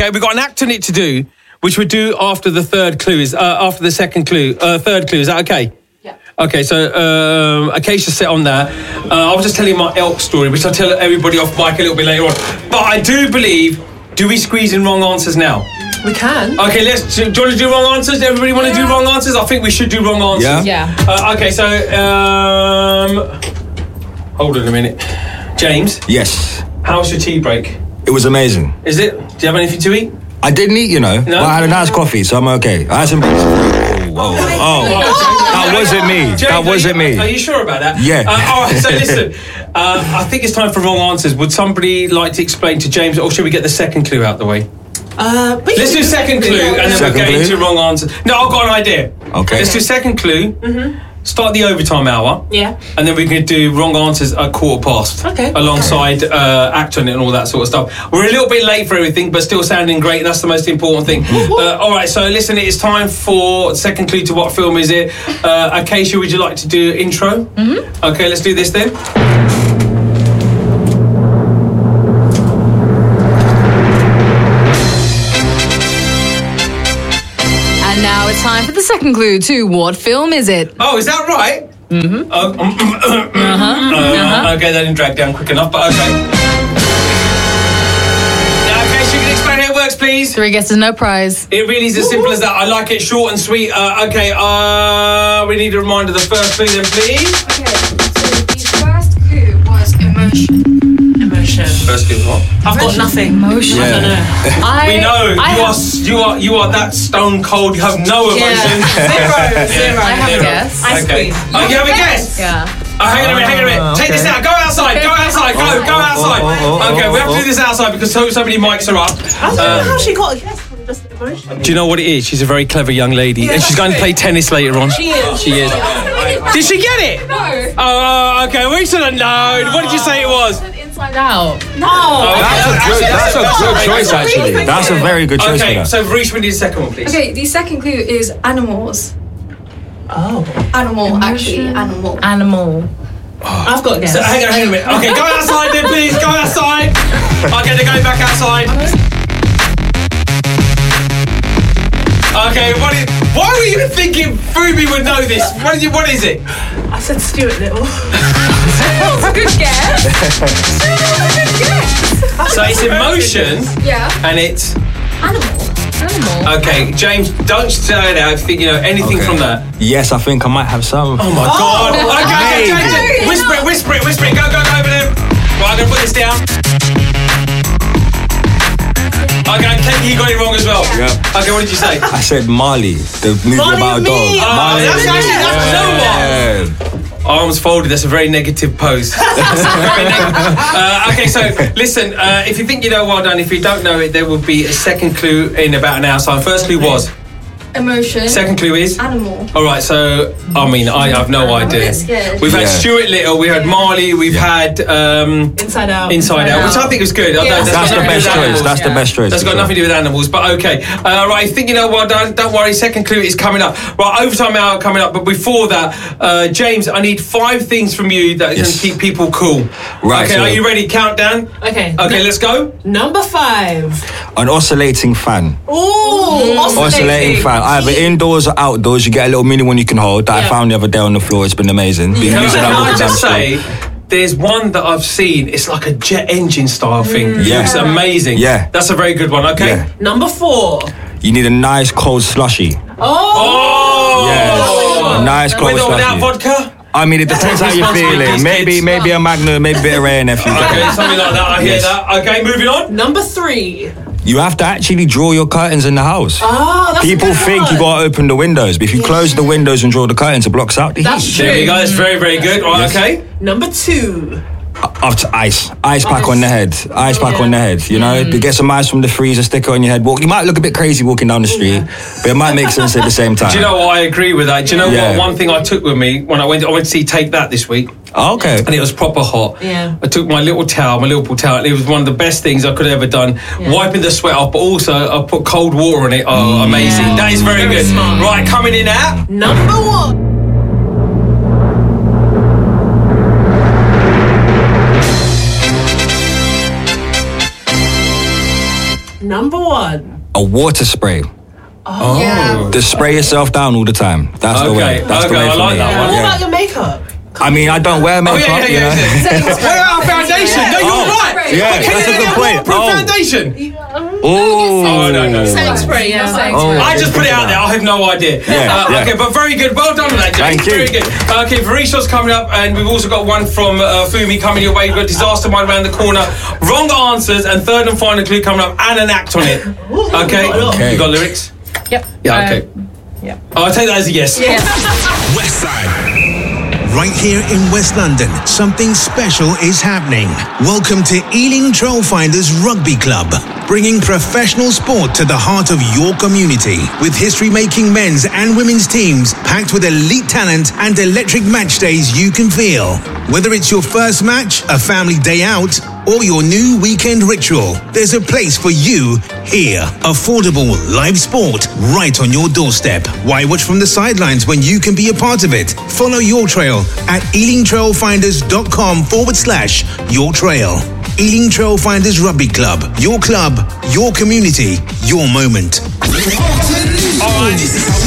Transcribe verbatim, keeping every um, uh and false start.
Okay, we've got an act on it to do, which we'll do after the third clue is uh, after the second clue. Uh, third clue, is that okay? Yeah. Okay, so um, Acacia set on that. Uh, I was just telling my elk story, which I'll tell everybody off mic a little bit later on. But I do believe, do we squeeze in wrong answers now? We can. Okay, let's. Do you want to do wrong answers? Everybody want to Yeah. do wrong answers? I think we should do wrong answers. Yeah. Yeah. Uh, okay, so um, hold on a minute, James. Yes. How was your tea break? It was amazing. Is it? Do you have anything to eat? I didn't eat, you know, but I had a nice coffee, so I'm okay. I had some... Oh, whoa. Oh, that wasn't me. James, That wasn't are you, me. Are you sure about that? Yeah. Uh, all right, so listen, uh, I think it's time for wrong answers. Would somebody like to explain to James, or should we get the second clue out the way? Uh, we Let's can do second clue, and then Second we'll get clue? into wrong answers. No, I've got an idea. Okay. Let's do second clue. Mm-hmm. Start the overtime hour. Yeah. And then we can do wrong answers at quarter past. Okay. Alongside uh, act on it and all that sort of stuff. We're a little bit late for everything, but still sounding great. That's the most important thing. uh, all right, so listen, it's time for second clue to what film is it? Uh, Acacia, would you like to do intro? Mm-hmm. Okay, let's do this then. And now it's time for the second clue to what film is it? Oh, is that right? Mm-hmm. Uh, uh-huh. uh, okay, that didn't drag down quick enough, but okay. Now, Acacia, you can explain how it works, please? Three guesses, no prize. It really is as simple as that. I like it short and sweet. Uh, okay, uh, we need a reminder of the first clue then, please. Okay, so the first clue was emotion. Emotion. First clue what? I've got nothing. Emotion. I don't know. I, We know I you have, are you are you are that stone cold. You have no emotion. Yeah. Zero. Zero. I have a Zero. guess. Ice Okay. cream. Oh, you have a guess? Yeah. Oh, hang on a minute, hang on a minute. Take this out. Go outside. Go outside. Go. Go outside. Okay, we have to do this outside because so, so many mics are up. I don't know how she got a guess from just emotion. Do you know what it is? She's a very clever young lady, and she's going to play tennis later on. She is. She is. Did she get it? No. Oh, okay. We should have known. What did you say it was? Inside Out. No. That's a good, that's a good choice, actually. That's a very good choice for Okay, that. so Reece, we need a second one, please. Okay, the second clue is animals. Oh. Animal, actually, animal. Animal. I've got a guess. So, hang on, hang on a minute. Okay, go outside then, please. Go outside. Okay, they're going back outside. Okay, what is... Why were you thinking Fubi would know this? What is it? What is it? I said Stuart Little. That's a good guess. So it's emotion, Yeah. and it's... Animal. Animal. Okay, James, don't say it out if you think you know anything Okay. from that. Yes, I think I might have some. Oh my God. Okay, okay, okay, okay. no. Whisper it, whisper it, whisper it. Go, go, go over there. Right, I'm going to put this down. Okay, Katie, you got it wrong as well. Yeah. Okay, what did you say? I said Marley, the movie Marley about a and dog. me. Oh, Marley that's and me. actually, that's, you know what? Yeah. Arms folded, that's a very negative pose. That's a very neg- uh, okay, so listen, uh, if you think you know, well done. If you don't know it, there will be a second clue in about an hour's time. First clue was? Emotion. Second clue is? Animal. All right, so, I mean, I have no I'm a idea. bit scared. We've had Yeah. Stuart Little, we had Marley, we've had um, Inside Out. Inside Out, which I think was good. I Yeah. don't- That's got the nothing to do best with choice. animals. That's the best choice. That's for got sure. nothing to do with animals, but okay. Uh, right, I think you know what, don't, don't worry, second clue is coming up. Right, overtime hour coming up, but before that, uh, James, I need five things from you that Yes. can keep people cool. Right, Okay, so- are you ready? Countdown? Okay. Okay, let's go. Number five. An oscillating fan. Ooh, Oscillating fan. Either indoors or outdoors. You get a little mini one you can hold that I Yeah. found the other day on the floor. It's been amazing. Been Can, using can that I walking down just the street. say, there's one that I've seen, it's like a jet engine style thing. Yeah. It's amazing. Yeah. That's a very good one, okay? Yeah. Number four. You need a nice cold slushy. Oh! Yes. A nice cold With or without slushy. vodka? I mean, it depends how you're Responsibility, feeling. these Maybe, kids. maybe a Magnum, maybe a bit of Ray if you Okay, can. something like that, I hear Yes. that. Okay, moving on. Number three. You have to actually draw your curtains in the house. Oh, that's People a good think one. you got to open the windows, but if you close the windows and draw the curtains, it blocks out the That's heat. true. There we go, that's very, very good. Right, Yes. okay. Number two. Up to ice. Ice pack on the head. Ice pack Yeah. on the head. You know, Mm. to get some ice from the freezer, stick it on your head. Walk. You might look a bit crazy walking down the street, but it might make sense at the same time. Do you know what? I agree with that. Do you know Yeah. what? One thing I took with me when I went, I went to see Take That this week, Oh, okay. and it was proper hot. Yeah. I took my little towel, my little towel. And it was one of the best things I could have ever done. Wiping the sweat off, but also I put cold water on it. Oh, amazing! Yeah. That is very, Very good. smart. Right, coming in at Number one. Number one. A water spray. Oh. Yeah. Just spray yourself down all the time. That's the way. Okay, That's okay, the way I for like me. that one. What Yeah. about your makeup? I mean, I don't wear Oh, makeup, yeah, yeah, you yeah. know. yeah. What about foundation? No, you're Oh. right. Yeah, Can that's you a good get point. waterproof Oh. foundation? Oh, Oh, no, no. Setting spray, yeah. Oh. I just put it out there. I have no idea. Yeah, uh, yeah. Okay, but very good. Well done on that, James. Thank you. Very good. Okay, Varisha's coming up, and we've also got one from uh, Fumi coming your way. We've got Disaster Mind around the corner. Wrong answers, and third and final clue coming up, and an act on it. Okay. Okay. You got lyrics? Yep. Yeah. Okay. yeah. Oh, I'll take that as a yes. West Side. Right here in West London, something special is happening. Welcome to Ealing Trailfinders Rugby Club, bringing professional sport to the heart of your community. With history-making men's and women's teams packed with elite talent and electric match days you can feel. Whether it's your first match, a family day out, or your new weekend ritual, there's a place for you here. Affordable live sport right on your doorstep. Why watch from the sidelines when you can be a part of it? Follow your trail at ealingtrailfinders.com forward slash your trail. Ealing Trailfinders Rugby Club. Your club, your community, your moment. All right.